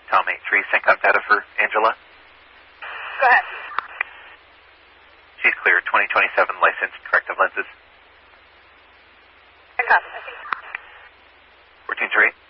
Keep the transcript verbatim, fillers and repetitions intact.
Tom eight three, Syncom data for Angela. Go ahead. She's clear, twenty twenty-seven licensed corrective lenses. I copy. fourteen three.